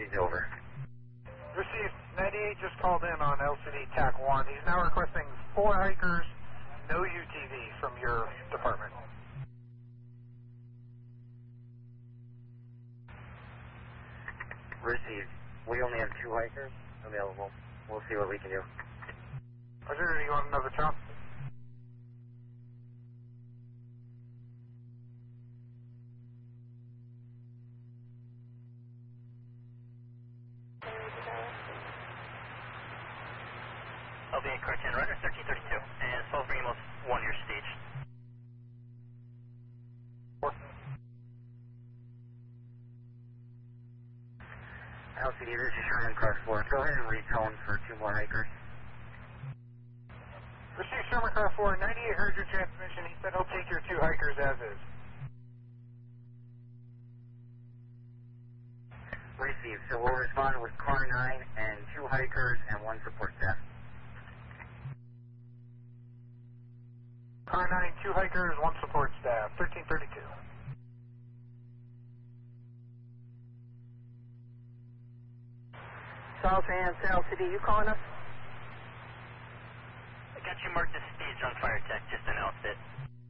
He's over. Received. 98 just called in on LCD TAC 1. He's now requesting 4 hikers, no UTV from your department. Received. We only have 2 hikers available. We'll see what we can do. Roger, do you want another chop? I'll be in car 10, runner 1332, and 12 for almost 1 your stage. LCD, this is Sherman Cross 4. Go ahead and retone for 2 more hikers. Received Sherman Cross 4, 98 heard your transmission. He said he'll take your 2 hikers as is. Received. So we'll respond with car 9 and 2 hikers and 1 support staff. Car 9, 2 hikers, 1 support staff, 1332. South Hands, LCD, you calling us? I got you marked as stage on fire tech, just announced it.